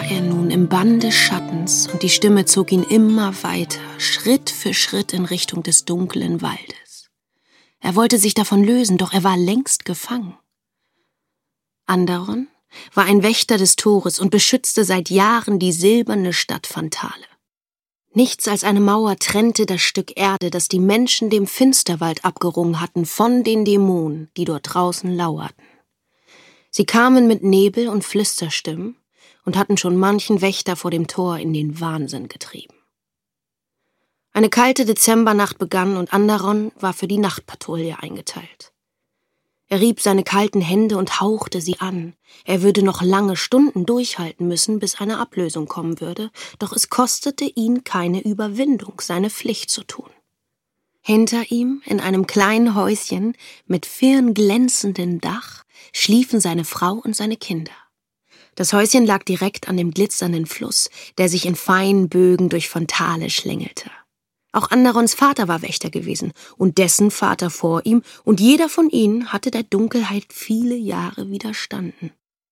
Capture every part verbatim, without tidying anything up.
war er nun im Bann des Schattens, und die Stimme zog ihn immer weiter, Schritt für Schritt in Richtung des dunklen Waldes. Er wollte sich davon lösen, doch er war längst gefangen. Anderon war ein Wächter des Tores und beschützte seit Jahren die silberne Stadt Phantale. Nichts als eine Mauer trennte das Stück Erde, das die Menschen dem Finsterwald abgerungen hatten, von den Dämonen, die dort draußen lauerten. Sie kamen mit Nebel und Flüsterstimmen und hatten schon manchen Wächter vor dem Tor in den Wahnsinn getrieben. Eine kalte Dezembernacht begann und Anderon war für die Nachtpatrouille eingeteilt. Er rieb seine kalten Hände und hauchte sie an. Er würde noch lange Stunden durchhalten müssen, bis eine Ablösung kommen würde, doch es kostete ihn keine Überwindung, seine Pflicht zu tun. Hinter ihm, in einem kleinen Häuschen mit firnglänzendem Dach, schliefen seine Frau und seine Kinder. Das Häuschen lag direkt an dem glitzernden Fluss, der sich in feinen Bögen durch Phantale schlängelte. Auch Anderons Vater war Wächter gewesen und dessen Vater vor ihm, und jeder von ihnen hatte der Dunkelheit viele Jahre widerstanden.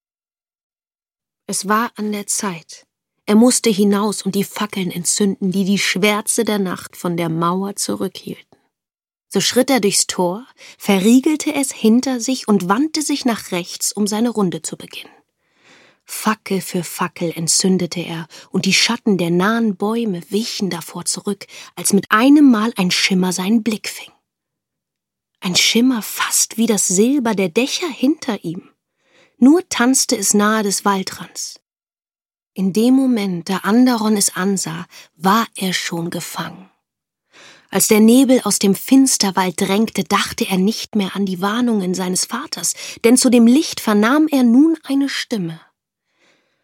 Es war an der Zeit. Er musste hinaus und die Fackeln entzünden, die die Schwärze der Nacht von der Mauer zurückhielten. So schritt er durchs Tor, verriegelte es hinter sich und wandte sich nach rechts, um seine Runde zu beginnen. Fackel für Fackel entzündete er, und die Schatten der nahen Bäume wichen davor zurück, als mit einem Mal ein Schimmer seinen Blick fing. Ein Schimmer fast wie das Silber der Dächer hinter ihm. Nur tanzte es nahe des Waldrands. In dem Moment, da Anderon es ansah, war er schon gefangen. Als der Nebel aus dem Finsterwald drängte, dachte er nicht mehr an die Warnungen seines Vaters, denn zu dem Licht vernahm er nun eine Stimme.